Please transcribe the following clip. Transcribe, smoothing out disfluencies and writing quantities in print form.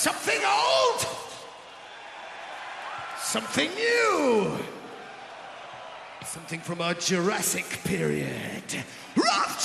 Something old, something new, something from our Jurassic period. Rough